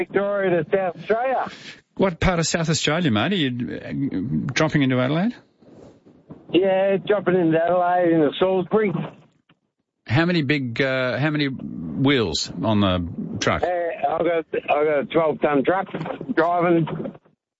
Victoria to South Australia. What part of South Australia, mate? Are you dropping into Adelaide? Yeah, dropping into Adelaide into Salisbury. How many wheels on the truck? I've got a 12-ton truck driving.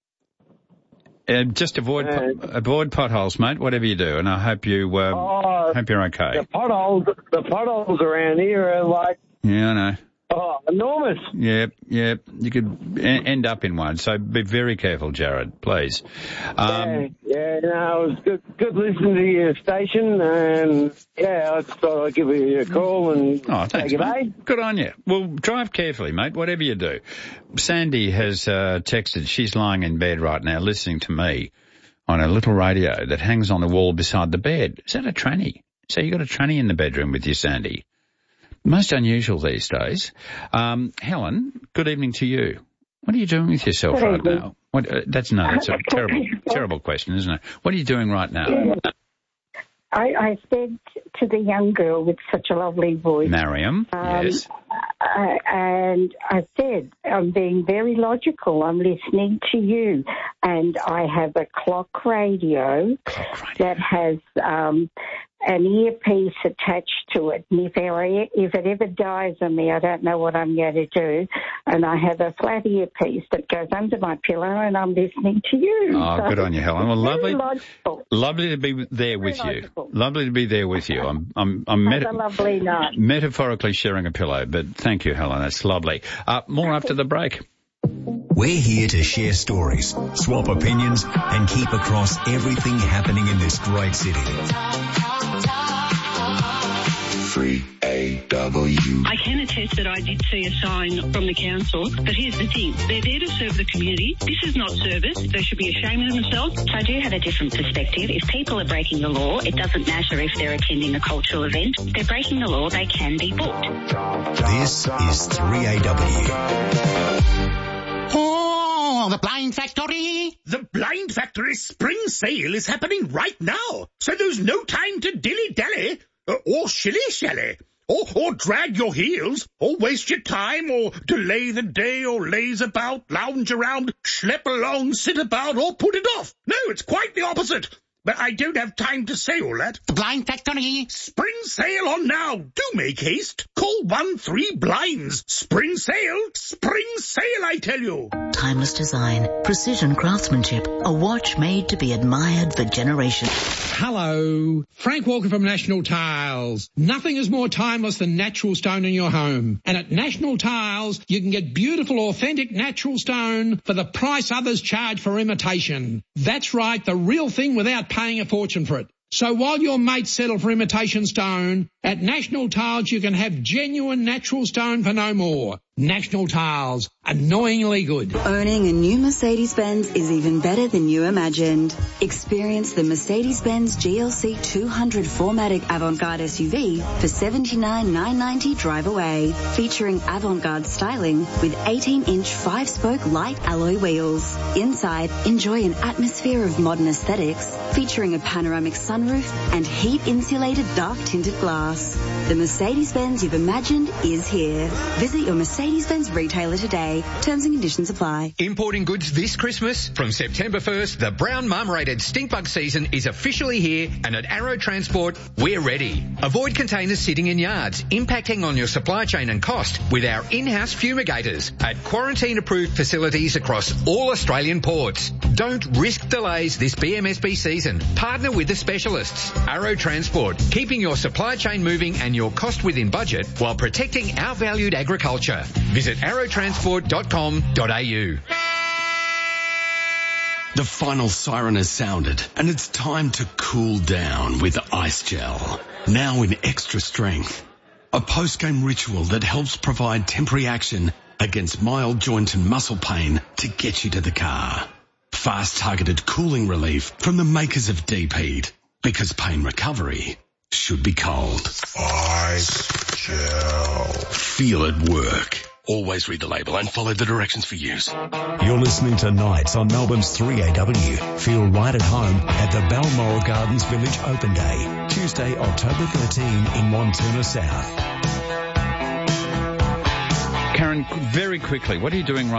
Just avoid potholes, mate, whatever you do, and I hope you're okay. The potholes around here are like... Yeah, I know. Oh, enormous. Yep. You could end up in one, so be very careful, Jared, please. It was good listening to your station, and, I just thought I'd give you a call and thanks, mate. Good on you. Well, drive carefully, mate, whatever you do. Sandy has texted. She's lying in bed right now listening to me on a little radio that hangs on the wall beside the bed. Is that a tranny? So you got a tranny in the bedroom with you, Sandy? Most unusual these days. Helen, good evening to you. What are you doing with yourself right now? That's a terrible question, isn't it? What are you doing right now? I said to the young girl with such a lovely voice, Mariam, yes. And I said, I'm being very logical. I'm listening to you. And I have a clock radio that has an earpiece attached to it. And if it ever dies on me, I don't know what I'm going to do. And I have a flat earpiece that goes under my pillow, and I'm listening to you. Oh, so good on you, Helen. Well, lovely to be there with you. Lovely to be there with you. I'm have a lovely night. Metaphorically sharing a pillow, but thank you, Helen. That's lovely. More after the break. We're here to share stories, swap opinions, and keep across everything happening in this great city. 3AW. I can attest that I did see a sign from the council, but here's the thing. They're there to serve the community. This is not service. They should be ashamed of themselves. I do have a different perspective. If people are breaking the law, it doesn't matter if they're attending a cultural event. If they're breaking the law, they can be booked. This is 3AW. Oh, the Blind Factory! The Blind Factory spring sale is happening right now, so there's no time to dilly-dally, or shilly-shally, or drag your heels, or waste your time, or delay the day, or laze about, lounge around, schlep along, sit about, or put it off. No, it's quite the opposite. But I don't have time to say all that. The Blind Factory. Spring sale on now. Do make haste. Call 13-BLINDS. Spring sale, I tell you. Timeless design, precision craftsmanship, a watch made to be admired for generations. Hello, Frank Walker from National Tiles. Nothing is more timeless than natural stone in your home. And at National Tiles, you can get beautiful, authentic natural stone for the price others charge for imitation. That's right, the real thing without paying a fortune for it. So while your mates settle for imitation stone, at National Tiles you can have genuine natural stone for no more. National Tiles, annoyingly good. Owning a new Mercedes-Benz is even better than you imagined. Experience the Mercedes-Benz GLC 200 4MATIC Avant-Garde SUV for $79,990 drive away. Featuring avant-garde styling with 18-inch 5-spoke light alloy wheels. Inside, enjoy an atmosphere of modern aesthetics, featuring a panoramic sunroof and heat-insulated dark-tinted glass. The Mercedes-Benz you've imagined is here. Visit your Mercedes-Benz retailer today. Terms and conditions apply. Importing goods this Christmas? From September 1st, the brown marmorated stinkbug season is officially here, and at Arrow Transport, we're ready. Avoid containers sitting in yards, impacting on your supply chain and cost with our in-house fumigators at quarantine-approved facilities across all Australian ports. Don't risk delays this BMSB season. Partner with the specialists. Arrow Transport, keeping your supply chain moving and your cost within budget while protecting our valued agriculture. Visit arrowtransport.com.au. The final siren has sounded, and it's time to cool down with Ice Gel. Now in extra strength. A post-game ritual that helps provide temporary action against mild joint and muscle pain to get you to the car. Fast targeted cooling relief from the makers of Deep Heat. Because pain recovery should be cold. Ice Gel. Feel it work. Always read the label and follow the directions for use. You're listening to Nights on Melbourne's 3AW. Feel right at home at the Balmoral Gardens Village Open Day, Tuesday, October 13 in Montuna South. Karen, very quickly, what are you doing right